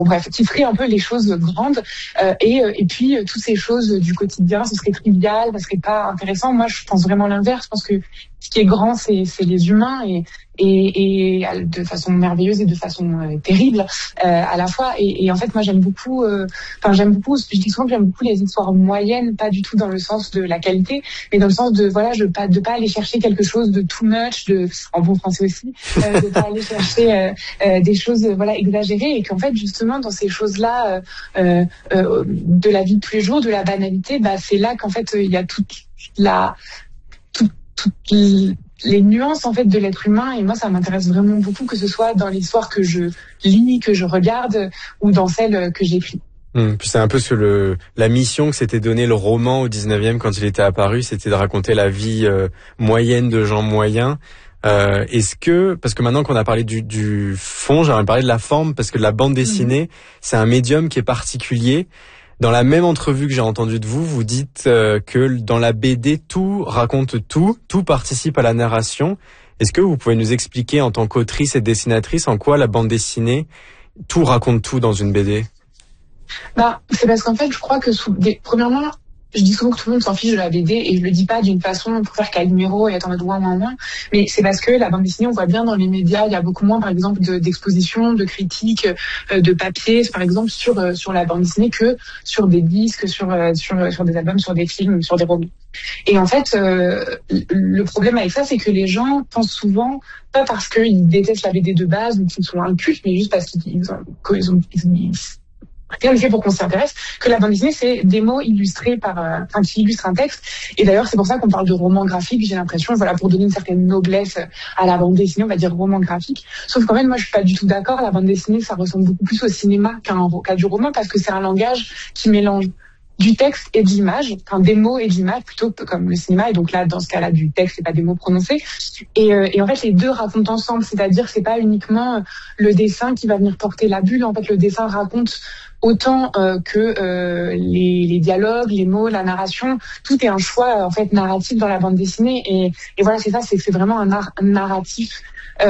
bref, qui ferait un peu les choses grandes, et puis toutes ces choses du quotidien, ce serait trivial, ça serait pas intéressant. Moi, je pense vraiment l'inverse. Je pense que ce qui est grand, c'est les humains, et de façon merveilleuse et de façon terrible à la fois. Et en fait, moi, j'aime beaucoup. Je dis souvent que j'aime beaucoup les histoires moyennes, pas du tout dans le sens de la qualité, mais dans le sens de de pas aller chercher quelque chose de too much, en bon français aussi, de pas aller chercher des choses exagérées, et qu'en fait justement dans ces choses-là de la vie de tous les jours, de la banalité, c'est là qu'en fait il y a toutes les nuances en fait de l'être humain. Et moi, ça m'intéresse vraiment beaucoup, que ce soit dans l'histoire que je lis, que je regarde, ou dans celle que j'écris. Puis c'est un peu la mission que s'était donné le roman au 19e quand il était apparu, c'était de raconter la vie moyenne de gens moyens. Parce que maintenant qu'on a parlé du fond, j'aimerais parler de la forme, parce que la bande dessinée, c'est un médium qui est particulier. Dans la même entrevue que j'ai entendue de vous, vous dites que dans la BD, tout raconte tout participe à la narration. Est-ce que vous pouvez nous expliquer, en tant qu'autrice et dessinatrice, en quoi la bande dessinée, tout raconte tout dans une BD? C'est parce qu'en fait, je crois que premièrement, je dis souvent que tout le monde s'en fiche de la BD, et je le dis pas d'une façon pour faire Calimero et être en mode moins, mais c'est parce que la bande dessinée, on voit bien dans les médias, il y a beaucoup moins, par exemple, d'expositions, de critiques, de papiers, par exemple, sur la bande dessinée, que sur des disques, sur des albums, sur des films, sur des romans. Et en fait, le problème avec ça, c'est que les gens pensent souvent, pas parce qu'ils détestent la BD de base ou qu'ils sont incultes, mais juste parce qu'ils rien ne fait pour qu'on s'y intéresse, que la bande dessinée, c'est des mots illustrés qui illustrent un texte. Et d'ailleurs, c'est pour ça qu'on parle de roman graphique, j'ai l'impression, pour donner une certaine noblesse à la bande dessinée, on va dire roman graphique. Sauf qu'en fait, moi, je suis pas du tout d'accord. La bande dessinée, ça ressemble beaucoup plus au cinéma qu'à du roman, parce que c'est un langage qui mélange du texte et de l'image, des mots et de l'image, plutôt comme le cinéma. Et donc là, dans ce cas-là, du texte et pas des mots prononcés. Et en fait, les deux racontent ensemble. C'est-à-dire, c'est pas uniquement le dessin qui va venir porter la bulle. En fait, le dessin raconte autant que les dialogues, les mots, la narration. Tout est un choix en fait narratif dans la bande dessinée. Et voilà, c'est ça, c'est vraiment un art narratif.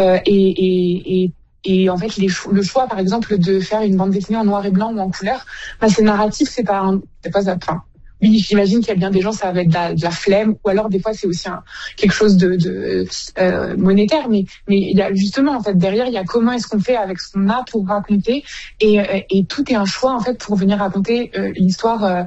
Et en fait, le choix, par exemple, de faire une bande dessinée en noir et blanc ou en couleur, c'est narratif, c'est pas oui, j'imagine qu'il y a bien des gens, ça va être de la flemme, ou alors des fois c'est aussi quelque chose de monétaire, mais il y a justement en fait derrière, il y a comment est-ce qu'on fait avec ce qu'on a pour raconter, et tout est un choix en fait pour venir raconter l'histoire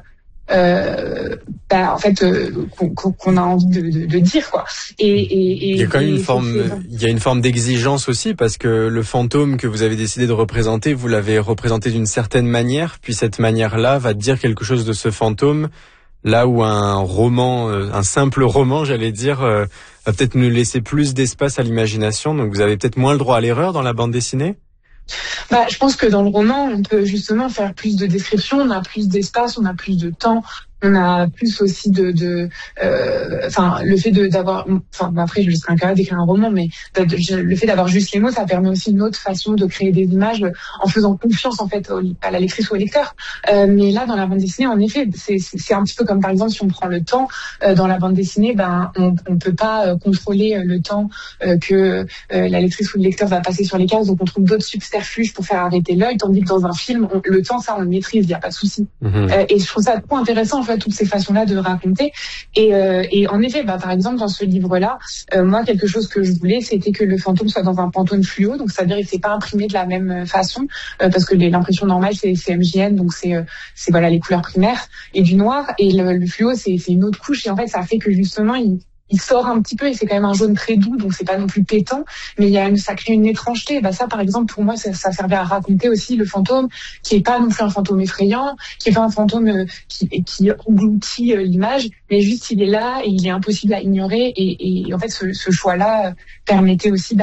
qu'on a envie de dire, quoi. Et il y a quand même il y a une forme d'exigence aussi, parce que le fantôme que vous avez décidé de représenter, vous l'avez représenté d'une certaine manière, puis cette manière-là va dire quelque chose de ce fantôme, là où un roman, un simple roman, j'allais dire, va peut-être nous laisser plus d'espace à l'imagination. Donc vous avez peut-être moins le droit à l'erreur dans la bande dessinée. Je pense que dans le roman, on peut justement faire plus de descriptions, on a plus d'espace, on a plus de temps, on a plus aussi le fait d'avoir, après je serais incapable d'écrire un roman, mais le fait d'avoir juste les mots, ça permet aussi une autre façon de créer des images en faisant confiance en fait à la lectrice ou au lecteur. Mais là, dans la bande dessinée, en effet, c'est un petit peu comme par exemple si on prend le temps dans la bande dessinée, on peut pas contrôler le temps que la lectrice ou le lecteur va passer sur les cases, donc on trouve d'autres subterfuges pour faire arrêter l'œil, tandis que dans un film, le temps, ça on le maîtrise, il y a pas de souci. Et je trouve ça trop intéressant en fait, toutes ces façons-là de raconter. Et en effet, par exemple, dans ce livre-là, moi, quelque chose que je voulais, c'était que le fantôme soit dans un Pantone fluo, donc c'est-à-dire il s'est pas imprimé de la même façon, parce que l'impression normale, c'est MJN, donc c'est les couleurs primaires, et du noir, et le fluo, c'est une autre couche, et en fait, ça fait que justement, il sort un petit peu, et c'est quand même un jaune très doux, donc c'est pas non plus pétant, mais ça crée une étrangeté. Ça, par exemple, pour moi, ça servait à raconter aussi le fantôme, qui est pas non plus un fantôme effrayant, qui est pas un fantôme qui engloutit l'image, mais juste il est là et il est impossible à ignorer. Et en fait, ce choix-là permettait aussi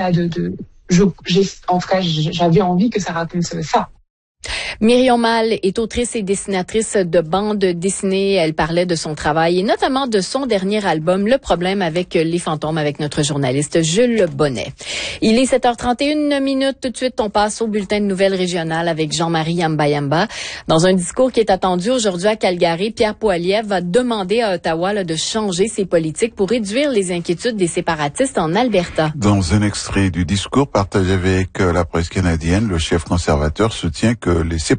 en tout cas, j'avais envie que ça raconte ça. Myriam Mal est autrice et dessinatrice de bande dessinée. Elle parlait de son travail et notamment de son dernier album, Le problème avec les fantômes, avec notre journaliste Jules Bonnet. Il est 7h31. Tout de suite, on passe au bulletin de nouvelles régionales avec Jean-Marie Yamba. Dans un discours qui est attendu aujourd'hui à Calgary, Pierre Poilievre va demander à Ottawa de changer ses politiques pour réduire les inquiétudes des séparatistes en Alberta. Dans un extrait du discours partagé avec la presse canadienne, le chef conservateur soutient que les